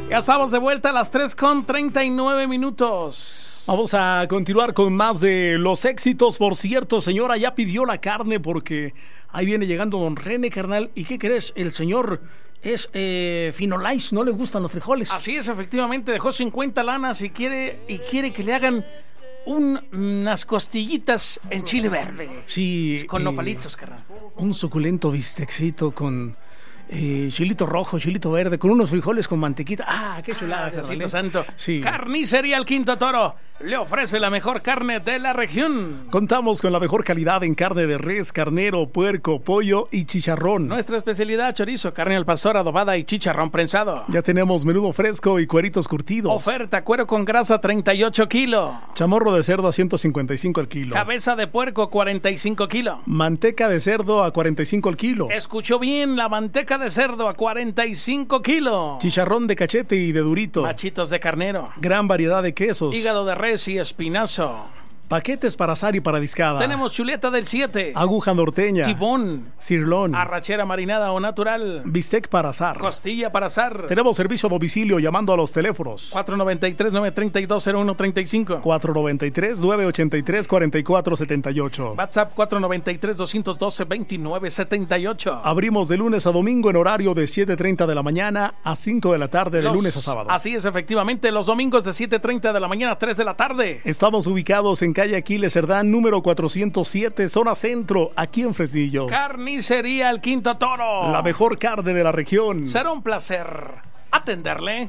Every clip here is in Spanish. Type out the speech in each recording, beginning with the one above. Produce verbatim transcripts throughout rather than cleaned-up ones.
Ya estamos de vuelta a las tres con treinta y nueve minutos. Vamos a continuar con más de los éxitos. Por cierto, señora, ya pidió la carne porque ahí viene llegando don René, carnal. ¿Y qué crees? El señor es eh, Finolais, no le gustan los frijoles. Así es, efectivamente, dejó cincuenta lanas y quiere, y quiere que le hagan un, unas costillitas en chile verde. Sí. Con eh, nopalitos, carnal. Un suculento bistecito con eh, chilito rojo, chilito verde, con unos frijoles con mantequita. ¡Ah, qué chulada, Ah, carnal! Diosito santo. Sí. Carnicería El Quinto Toro le ofrece la mejor carne de la región. Contamos con la mejor calidad en carne de res, carnero, puerco, pollo y chicharrón. Nuestra especialidad: chorizo, carne al pastor, adobada y chicharrón prensado. Ya tenemos menudo fresco y cueritos curtidos. Oferta: cuero con grasa treinta y ocho kilos. Chamorro de cerdo a ciento cincuenta y cinco al kilo. Cabeza de puerco cuarenta y cinco kilos. Manteca de cerdo a cuarenta y cinco al kilo. Escuchó bien, la manteca de cerdo a cuarenta y cinco kilos. Chicharrón de cachete y de durito. Machitos de carnero. Gran variedad de quesos. Hígado de res y espinazo. Paquetes para asar y para discada. Tenemos chuleta del siete. Aguja norteña. Tibón. Cirlón. Arrachera marinada o natural. Bistec para asar. Costilla para asar. Tenemos servicio a domicilio llamando a los teléfonos cuatro nueve tres, nueve tres dos, cero uno tres cinco. cuatro nueve tres, nueve ocho tres, cuatro cuatro siete ocho. WhatsApp cuatro nueve tres, dos uno dos, dos nueve siete ocho. Abrimos de lunes a domingo en horario de siete treinta de la mañana a cinco de la tarde, de Los, lunes a sábado. Así es, efectivamente, los domingos de siete treinta de la mañana a tres de la tarde. Estamos ubicados en calle Aquiles Cerdán, número cuatrocientos siete, zona centro, aquí en Fresnillo. Carnicería El Quinto Toro. La mejor carne de la región. Será un placer atenderle.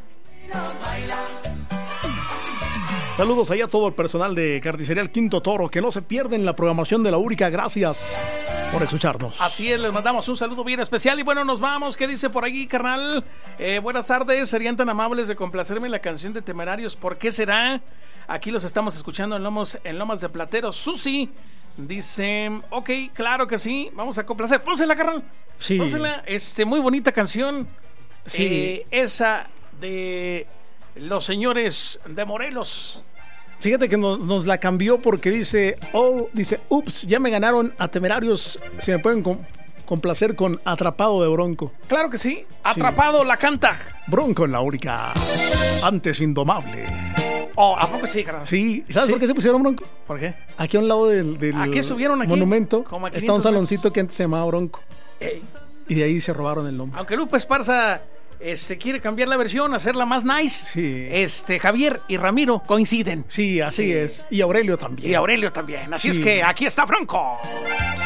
Saludos allá a todo el personal de Carnicería El Quinto Toro, que no se pierden la programación de la Úrica. Gracias por escucharnos. Así es, les mandamos un saludo bien especial. Y bueno, nos vamos. ¿Qué dice por ahí, carnal? Eh, buenas tardes, serían tan amables de complacerme la canción de Temerarios. ¿Por qué será? Aquí los estamos escuchando en Lomas, en Lomas de Platero. Susi dice, ok, claro que sí, vamos a complacer. Pónsela, carnal. Sí. Pónsela, este, muy bonita canción. Sí. Eh, esa de los señores de Morelos. Fíjate que nos, nos la cambió porque dice, oh, dice, ups, ya me ganaron a Temerarios, si me pueden com- complacer con Atrapado de Bronco. Claro que sí, Atrapado la canta. Bronco en la Úrica, antes indomable. Oh, ¿a poco sí, carnal? Sí, ¿sabes ¿Sí? por qué se pusieron Bronco? ¿Por qué? Aquí a un lado del, del ¿A qué subieron aquí? monumento Como a está un quinientos saloncito metros. que antes se llamaba Bronco. Ey. Y de ahí se robaron el nombre. Aunque Lupe Esparza este, quiere cambiar la versión, hacerla más nice. Sí. Este, Javier y Ramiro coinciden. Sí, así Sí. es. Y Aurelio también. Y Aurelio también. Así Sí. es que aquí está Bronco.